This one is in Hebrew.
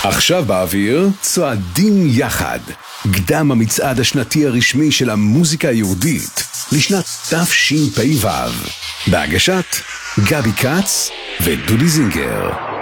עכשיו באוויר, צועדים יחד. קדם המצעד השנתי הרשמי של המוזיקה היהודית לשנת תשפ"ו. בהגשת גבי כץ ודודי זינגר.